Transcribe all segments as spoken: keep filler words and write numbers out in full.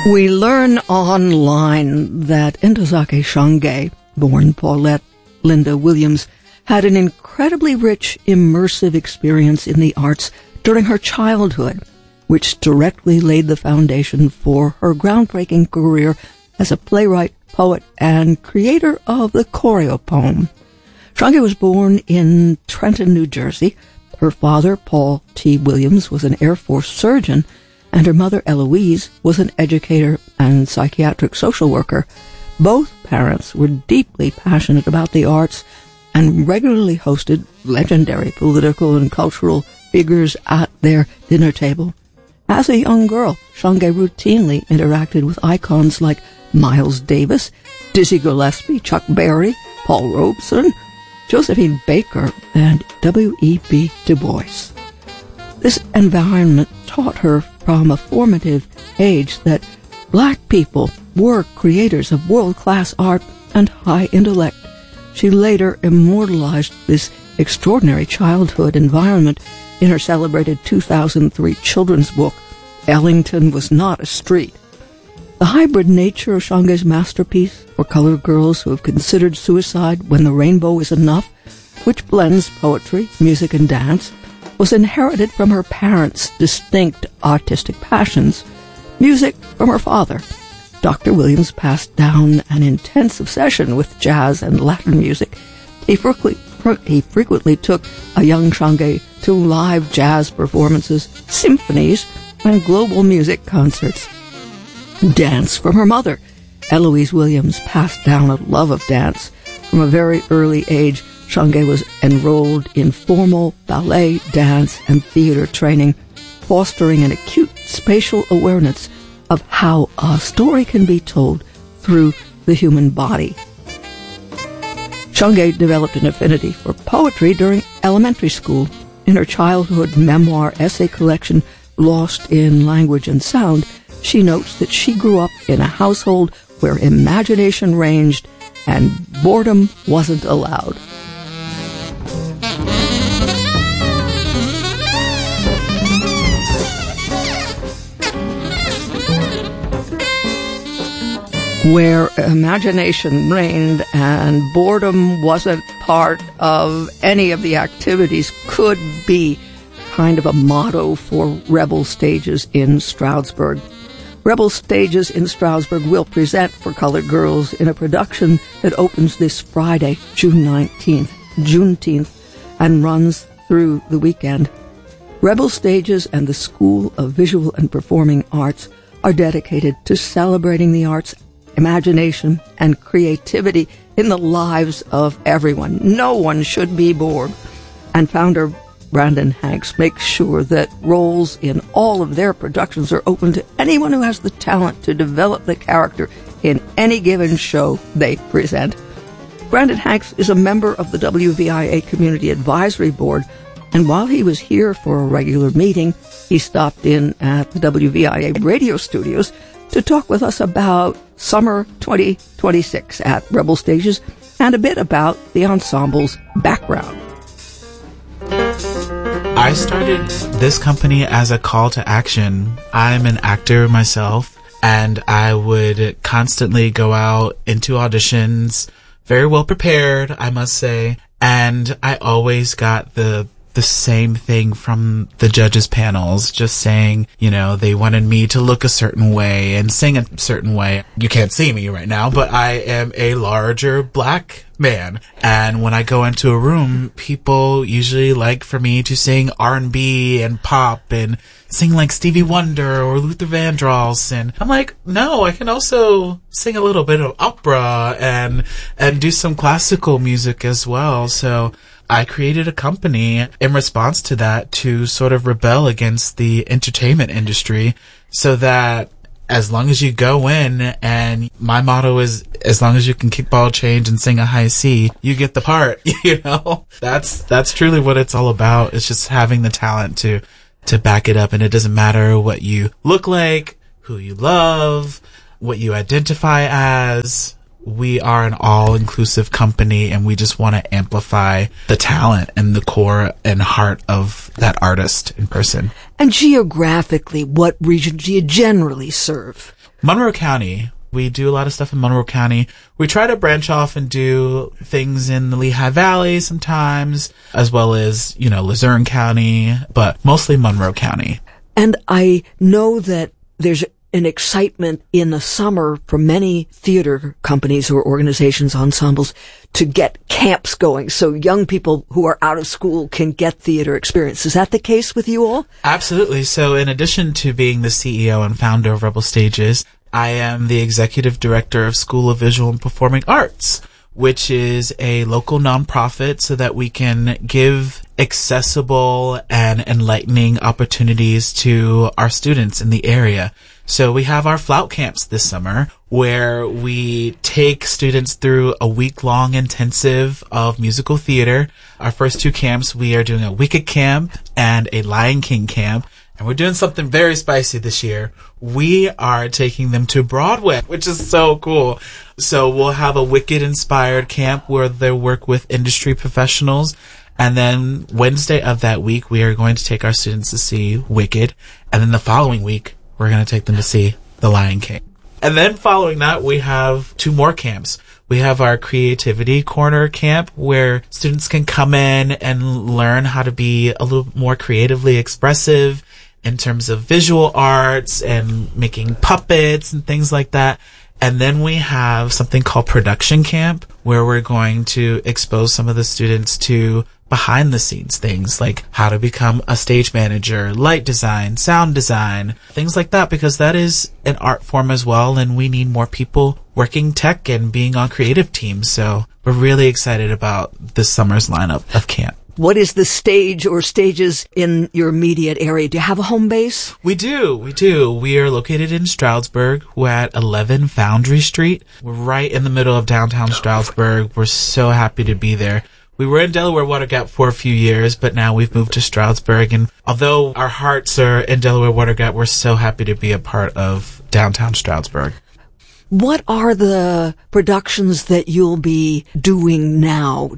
We learn online that Ntozake Shange, born Paulette Linda Williams, had an incredibly rich, immersive experience in the arts during her childhood, which directly laid the foundation for her groundbreaking career as a playwright, poet, and creator of the choreo poem. Shange was born in Trenton, New Jersey. Her father, Paul T. Williams, was an Air Force surgeon, and her mother, Eloise, was an educator and psychiatric social worker. Both parents were deeply passionate about the arts and regularly hosted legendary political and cultural figures at their dinner table. As a young girl, Shange routinely interacted with icons like Miles Davis, Dizzy Gillespie, Chuck Berry, Paul Robeson, Josephine Baker, and W E B Du Bois. This environment taught her from a formative age that black people were creators of world-class art and high intellect. She later immortalized this extraordinary childhood environment in her celebrated two thousand three children's book, Ellington Was Not a Street. The hybrid nature of Shange's masterpiece, For Colored Girls Who Have Considered Suicide When the Rainbow Is Enough, which blends poetry, music, and dance, was inherited from her parents' distinct artistic passions. Music from her father. Doctor Williams passed down an intense obsession with jazz and Latin music. He frequently, he frequently took a young Shange to live jazz performances, symphonies, and global music concerts. Dance from her mother. Eloise Williams passed down a love of dance. From a very early age, Shange was enrolled in formal ballet, dance, and theater training, fostering an acute spatial awareness of how a story can be told through the human body. Shange developed an affinity for poetry during elementary school. In her childhood memoir essay collection, Lost in Language and Sound, she notes that she grew up in a household where imagination ranged and boredom wasn't allowed. Where imagination reigned and boredom wasn't part of any of the activities could be kind of a motto for Rebel Stages in Stroudsburg. Rebel Stages in Stroudsburg will present For Colored Girls in a production that opens this Friday, June nineteenth, Juneteenth, and runs through the weekend. Rebel Stages and the School of Visual and Performing Arts are dedicated to celebrating the arts, imagination, and creativity in the lives of everyone. No one should be bored. And founder Brandon Hanks makes sure that roles in all of their productions are open to anyone who has the talent to develop the character in any given show they present. Brandon Hanks is a member of the W V I A Community Advisory Board, and while he was here for a regular meeting, he stopped in at the W V I A radio studios to talk with us about summer twenty twenty-six at Rebel Stages and a bit about the ensemble's background. I started this company as a call to action. I'm an actor myself, and I would constantly go out into auditions, very well prepared, I must say, and I always got the the same thing from the judges' panels, just saying, you know, they wanted me to look a certain way and sing a certain way. You can't see me right now, but I am a larger black man. And when I go into a room, people usually like for me to sing R and B and pop and sing like Stevie Wonder or Luther Vandross. And I'm like, no, I can also sing a little bit of opera and, and do some classical music as well. So I created a company in response to that to sort of rebel against the entertainment industry so that as long as you go in, and my motto is, as long as you can kick ball change and sing a high C, you get the part, you know? That's, that's truly what it's all about. It's just having the talent to, to back it up. And it doesn't matter what you look like, who you love, what you identify as. we are an all-inclusive company, and we just want to amplify the talent and the core and heart of that artist in person. And geographically, what region do you generally serve? Monroe County. We do a lot of stuff in Monroe County. We try to branch off and do things in the Lehigh Valley sometimes, as well as, you know, Luzerne County, but mostly Monroe County. And I know that there's an excitement in the summer for many theater companies or organizations, ensembles, to get camps going so young people who are out of school can get theater experience. Is that the case with you all? Absolutely. So in addition to being the C E O and founder of Rebel Stages, I am the executive director of School of Visual and Performing Arts, which is a local nonprofit so that we can give accessible and enlightening opportunities to our students in the area. So we have our Flout Camps this summer, where we take students through a week-long intensive of musical theater. Our first two camps, we are doing a Wicked camp and a Lion King camp. And we're doing something very spicy this year. We are taking them to Broadway, which is so cool. So we'll have a Wicked-inspired camp where they work with industry professionals. And then Wednesday of that week, we are going to take our students to see Wicked. And then the following week, we're going to take them to see The Lion King. And then following that, we have two more camps. We have our Creativity Corner camp, where students can come in and learn how to be a little more creatively expressive in terms of visual arts and making puppets and things like that. And then we have something called Production Camp, where we're going to expose some of the students to behind the scenes things like how to become a stage manager, light design, sound design, things like that, because that is an art form as well, and we need more people working tech and being on creative teams. So we're really excited about this summer's lineup of camp. What is the stage or stages in your immediate area? Do you have a home base? We do. We do. We are located in Stroudsburg. We're at eleven Foundry Street. We're right in the middle of downtown Stroudsburg. We're so happy to be there. We were in Delaware Water Gap for a few years, but now we've moved to Stroudsburg. And although our hearts are in Delaware Water Gap, we're so happy to be a part of downtown Stroudsburg. What are the productions that you'll be doing now?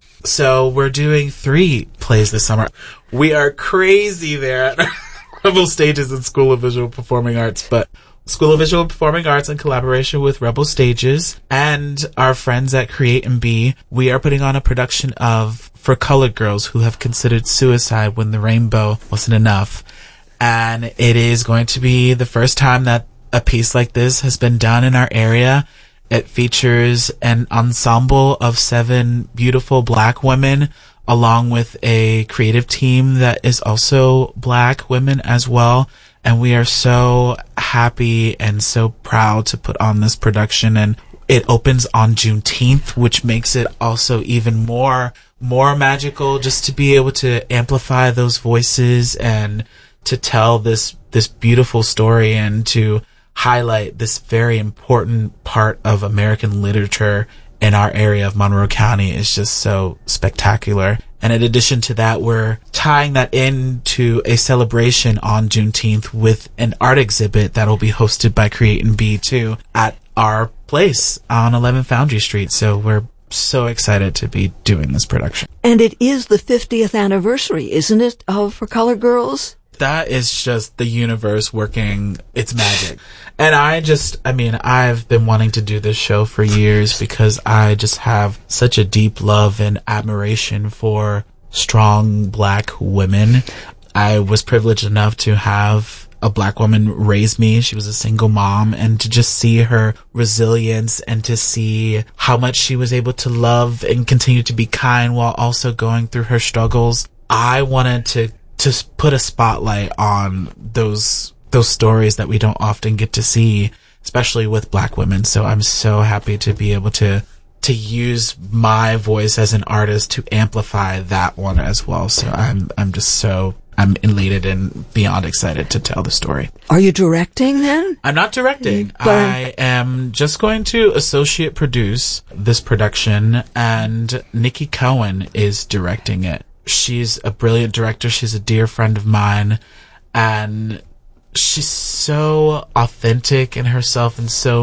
So we're doing three plays this summer. We are crazy there at Rebel Stages and School of Visual Performing Arts, but School of Visual Performing Arts in collaboration with Rebel Stages and our friends at Create and Be, we are putting on a production of For Colored Girls Who Have Considered Suicide When the Rainbow Wasn't Enough. And it is going to be the first time that a piece like this has been done in our area. It features an ensemble of seven beautiful Black women, along with a creative team that is also Black women as well. And we are so happy and so proud to put on this production. And it opens on Juneteenth, which makes it also even more, more magical, just to be able to amplify those voices and to tell this, this beautiful story and to highlight this very important part of American literature in our area of Monroe County is just so spectacular. And in addition to that, we're tying that into a celebration on Juneteenth with an art exhibit that'll be hosted by Create and Be too at our place on eleven Foundry Street. So we're so excited to be doing this production. And it is the fiftieth anniversary, isn't it, of For Colored Girls? That is just the universe working its magic. And I just, I mean, I've been wanting to do this show for years because I just have such a deep love and admiration for strong Black women. I was privileged enough to have a Black woman raise me. She was a single mom, and to just see her resilience and to see how much she was able to love and continue to be kind while also going through her struggles. I wanted to to put a spotlight on those those stories that we don't often get to see, especially with Black women. So I'm so happy to be able to to use my voice as an artist to amplify that one as well. So I'm I'm just so I'm elated and beyond excited to tell the story. Are you directing then? I'm not directing. But I am just going to associate produce this production, and Nikki Cohen is directing it. She's a brilliant director. She's a dear friend of mine, and she's so authentic in herself and so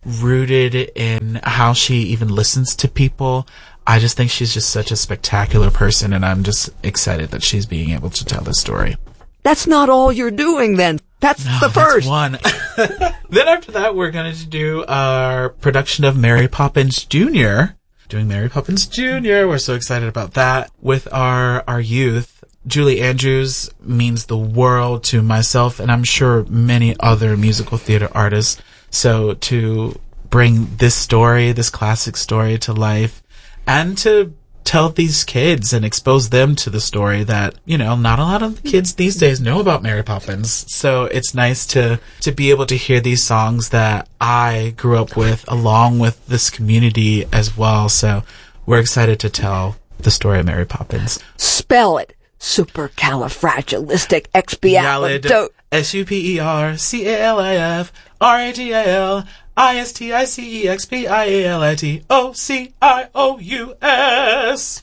rooted in how she even listens to people. I just think she's just such a spectacular person, and I'm just excited that she's being able to tell this story. That's not all you're doing, then. That's no, the first. That's one. Then after that, we're going to do our production of Mary Poppins Junior Doing Mary Poppins Junior We're so excited about that with our, our youth. Julie Andrews means the world to myself, and I'm sure many other musical theater artists. So to bring this story, this classic story to life, and to tell these kids and expose them to the story that, you know, not a lot of the kids these days know about Mary Poppins. So it's nice to, to be able to hear these songs that I grew up with along with this community as well. So we're excited to tell the story of Mary Poppins. Spell it. Supercalifragilisticexpialidocious. S U P E R C A L I F R A G A L I S T I C E X P I A L I T O C I O U S.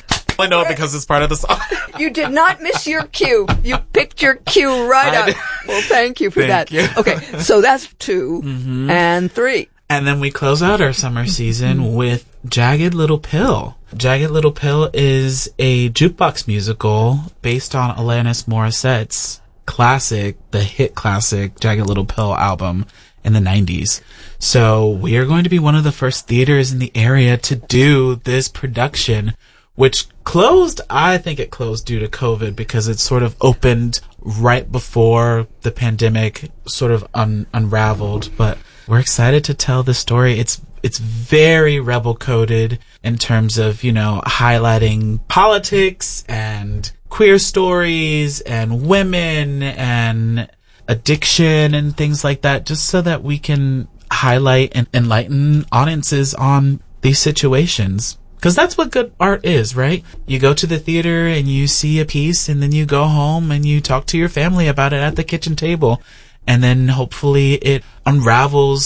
I know it because it's part of the song. You did not miss your cue. You picked your cue right I up. did. Well, thank you for Thank that. you. Okay, so that's two mm-hmm. and three. And then we close out our summer season with Jagged Little Pill. Jagged Little Pill is a jukebox musical based on Alanis Morissette's classic, the hit classic Jagged Little Pill album in the nineties. So we are going to be one of the first theaters in the area to do this production, which closed, I think it closed due to COVID because it sort of opened right before the pandemic sort of un- unraveled. But we're excited to tell the story. It's it's very rebel coded in terms of, you know, highlighting politics and queer stories and women and addiction and things like that, just so that we can highlight and enlighten audiences on these situations. Because that's what good art is, right? You go to the theater and you see a piece, and then you go home and you talk to your family about it at the kitchen table. And then hopefully it unravels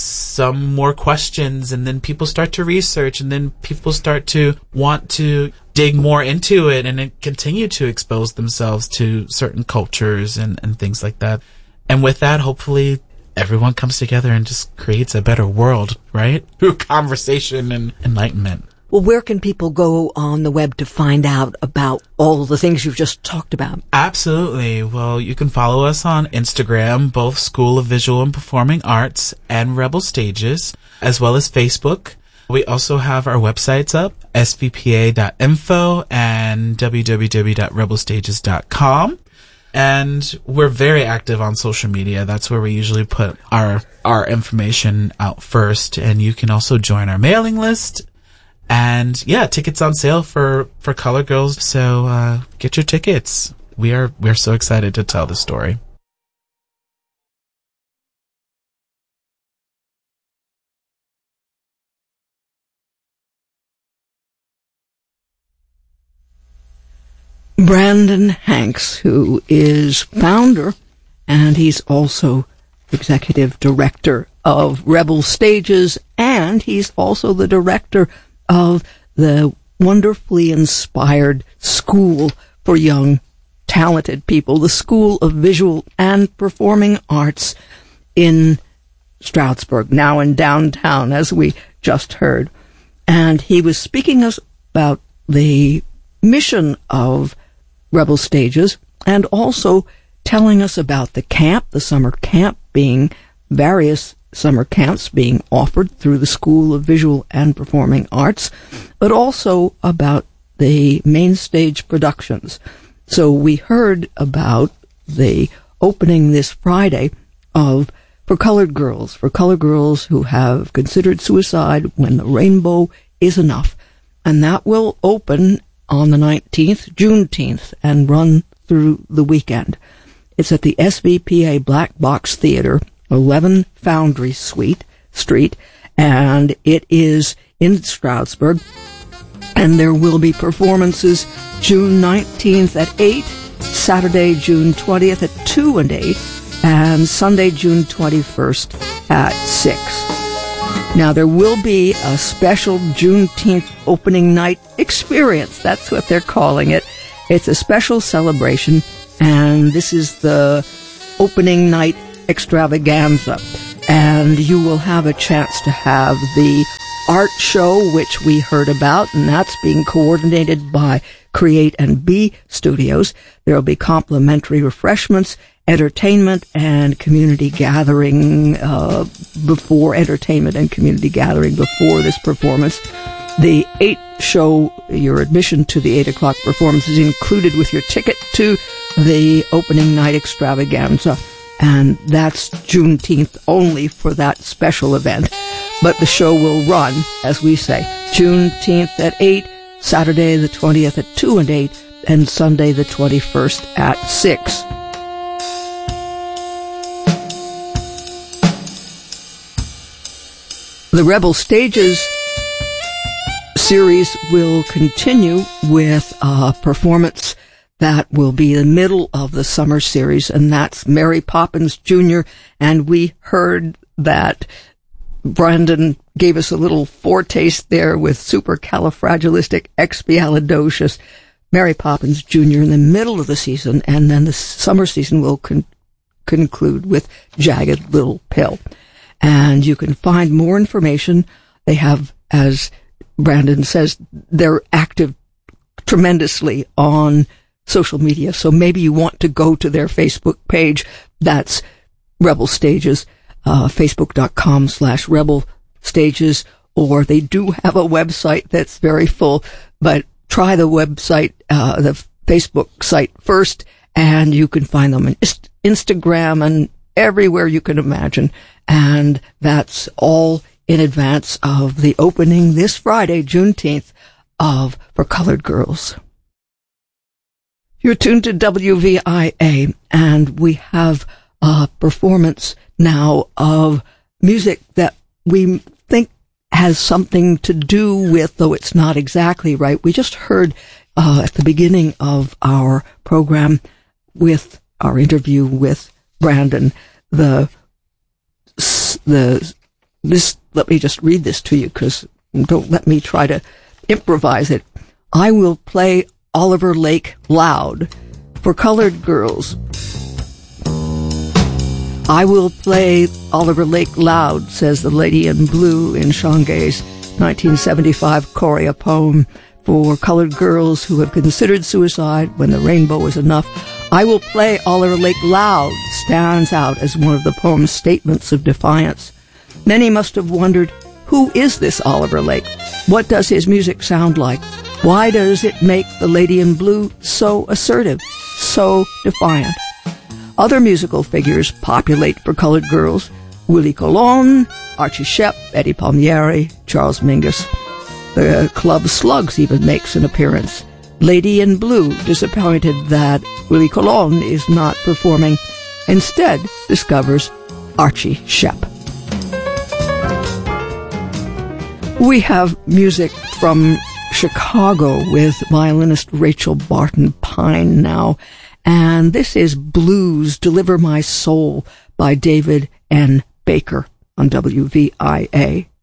some more questions, and then people start to research, and then people start to want to dig more into it and continue to expose themselves to certain cultures and, and things like that. And with that, hopefully everyone comes together and just creates a better world, right? Through conversation and enlightenment. Well, where can people go on the web to find out about all the things you've just talked about? Absolutely. Well, you can follow us on Instagram, both School of Visual and Performing Arts and Rebel Stages, as well as Facebook. We also have our websites up, S V P A dot info and w w w dot rebel stages dot com. And we're very active on social media. That's where we usually put our, our information out first. And you can also join our mailing list. And yeah, tickets on sale for, for Color Girls. So, uh, get your tickets. We are, we're so excited to tell the story. Brandon Hanks, who is founder, and he's also executive director of Rebel Stages, and he's also the director of the wonderfully inspired School for Young Talented People, the School of Visual and Performing Arts in Stroudsburg, now in downtown, as we just heard. And he was speaking us about the mission of Rebel Stages, and also telling us about the camp, the summer camp being various summer camps being offered through the School of Visual and Performing Arts, but also about the main stage productions. So we heard about the opening this Friday of For Colored Girls, for colored girls who have considered suicide when the rainbow is enough. And that will open on the nineteenth, Juneteenth, and run through the weekend. It's at the S V P A Black Box Theater, eleven Foundry Suite Street, and it is in Stroudsburg. And there will be performances June nineteenth at eight, Saturday, June twentieth at two and eight, and Sunday, June twenty-first at six. Now, there will be a special Juneteenth opening night experience. That's what they're calling it. It's a special celebration, and this is the opening night extravaganza. and you will have a chance to have the art show, which we heard about, and that's being coordinated by Create and Be Studios. There will be complimentary refreshments, entertainment, and community gathering uh, before entertainment and community gathering before this performance. The eight show, your admission to the eight o'clock performance is included with your ticket to the opening night extravaganza, and that's Juneteenth only for that special event. But the show will run, as we say, Juneteenth at eight, Saturday the twentieth at two and eight, and Sunday the twenty-first at six. The Rebel Stages series will continue with a performance that will be the middle of the summer series, and that's Mary Poppins Junior And we heard that Brandon gave us a little foretaste there with Supercalifragilisticexpialidocious. Mary Poppins Junior in the middle of the season, and then the summer season will con- conclude with Jagged Little Pill. And you can find more information. They have, as Brandon says, they're active tremendously on social media. So maybe you want to go to their Facebook page. That's Rebel Stages, uh, facebook.com slash Rebel Stages. Or they do have a website that's very full, but try the website, uh, the Facebook site first, and you can find them on Instagram and everywhere you can imagine. And that's all in advance of the opening this Friday, Juneteenth, of For Colored Girls. You're tuned to W V I A, and we have a performance now of music that we think has something to do with, though it's not exactly right. We just heard uh, at the beginning of our program with our interview with Brandon, the the this. Let me just read this to you, because don't let me try to improvise it. I will play Oliver Lake loud for colored girls. I will play Oliver Lake loud, says the lady in blue in Shanghai's nineteen seventy-five Korea poem for colored girls who have considered suicide when the rainbow was enough. I will play Oliver Lake loud stands out as one of the poem's statements of defiance. Many must have wondered, who is this Oliver Lake? What does his music sound like? Why does it make the lady in blue so assertive, so defiant? Other musical figures populate For Colored Girls: Willie Colon, Archie Shepp, Eddie Palmieri, Charles Mingus. The Club Slugs even makes an appearance. Lady in Blue, disappointed that Willie Colon is not performing, instead discovers Archie Shepp. We have music from Chicago with violinist Rachel Barton Pine now, and this is Blues Deliver My Soul by David N. Baker on W V I A.